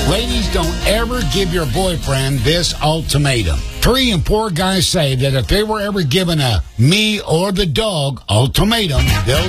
Ladies, don't ever give your boyfriend this ultimatum. 3 and 4 guys say that if they were ever given a me or the dog ultimatum, they'll